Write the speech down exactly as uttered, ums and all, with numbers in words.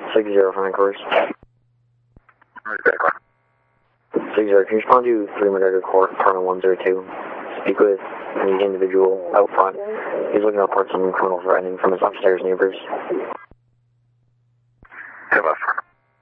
six zero from headquarters. six zero, can you respond to three McGregor Court, Colonel one zero two? Speak with the individual out front. He's looking to report some criminal threatening from his upstairs neighbors. Hey, left.